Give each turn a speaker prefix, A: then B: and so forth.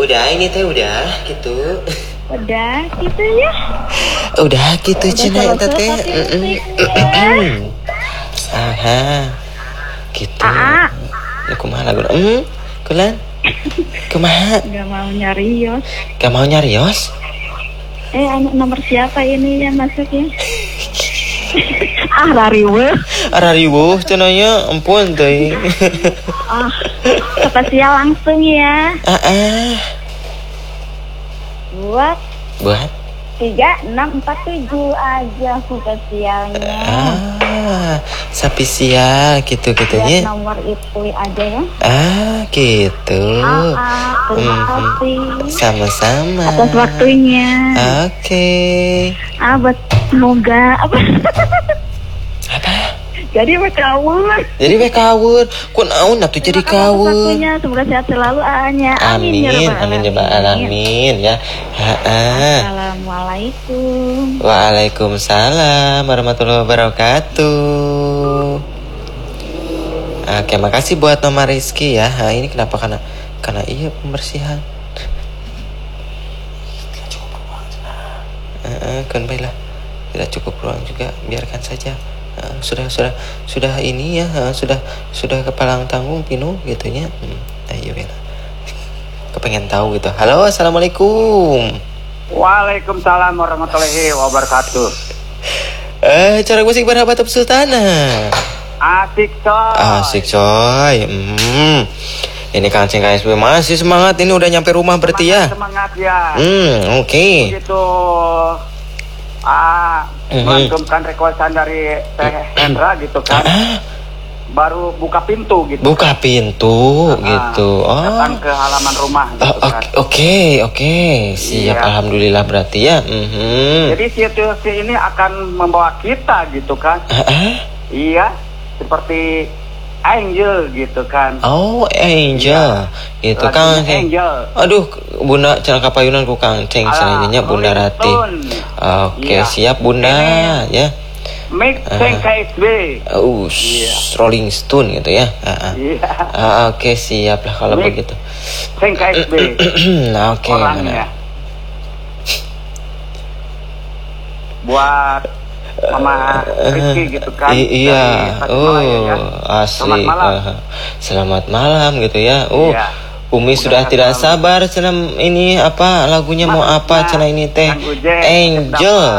A: Udah ini teh udah gitu.
B: Udah gitu ya.
A: Udah gitu cina eta teh. Aha. Gitu. Ya kumaha lagu? Kulan. Kumaha?
B: Gak mau nyarios.
A: Gak mau nyarios?
B: Nomor siapa ini yang masuknya? Rariweuh.
A: Rariweuh cenanya ampun teh.
B: Spesial langsung ya. Buat 3647 aja spesialnya.
A: Spesial gitu-gitunya.
B: Nomor itu aja ya.
A: Gitu.
B: Terima kasih.
A: Sama-sama.
B: Atas waktunya.
A: Oke.
B: Buat semoga apa? Jadi we kawur. Ku naon atuh jadi kawur. Semoga sehat selalu Anya.
A: Amin ya rabbal alamin ya.
B: Assalamualaikum.
A: Waalaikumsalam warahmatullahi wabarakatuh. Oke, makasih buat nomor Rizky ya. Ini kenapa karena iya pembersihan. Kan baiklah. Tidak cukup ruang juga, biarkan saja. Sudah ini ya, sudah kepalang tanggung pinu gitunya. Ayo bela. Kepengen tahu gitu. Halo, assalamualaikum.
C: Waalaikumsalam warahmatullahi wabarakatuh.
A: Cara musik berapa Top Sultana? Asik coy. Ini Kang Ceng KSB masih semangat, ini udah nyampe rumah berarti ya.
C: Semangat ya.
A: Oke.
C: Begitu melanggengkan requestan dari Teh Hendra gitu kan. Baru buka pintu gitu.
A: Buka pintu gitu.
C: Datang ke halaman rumah gitu kan.
A: Oke. Siap, iya. Alhamdulillah berarti ya.
C: Jadi situasi ini akan membawa kita gitu kan. Iya, seperti Angel gitu kan.
A: Oh, Angel. Iya. Itu Kang Ceng. Aduh, Bunda celaka payunan ku Kang Ceng sananya Bunda Rati. Oke, siap Bunda ya.
C: Mix Ceng KSB.
A: Rolling Stone gitu ya. Oke, siap lah kalau begitu.
C: Ceng KSB.
A: Oke.
C: Orangnya. Buat Mama Rizky gitu kan.
A: Iya. Asli. Selamat malam gitu ya. Umi sudah tidak sabar cenah ini apa lagunya mau apa cenah ini teh Angel.